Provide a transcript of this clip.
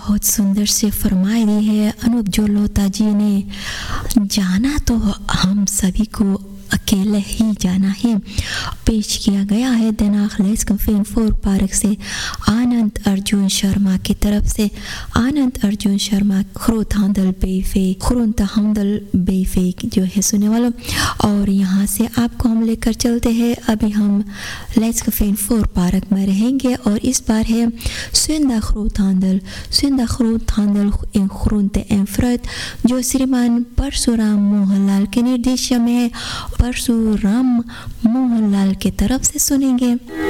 बहुत सुंदर से फरमाई दी है अनूप जलोटा जी ने। जाना तो हम सभी को अकेले ही जाना है। पेश किया गया है दिनांक लेस कफीन 4 पार्क से आनंद अर्जुन शर्मा की तरफ से। आनंद अर्जुन शर्मा खुरुतांदल बेफे जो है सुने वालों। और यहाँ से आपको हम लेकर चलते हैं, अभी हम लेस कफीन 4 पार्क में रहेंगे और इस बार है सुंदा खुरुतांदल इन खुरुंते एम्फ्रत जो श्रीमान परशुराम मोहनलाल के निर्देशन में परशुराम मोहनलाल की तरफ से सुनेंगे।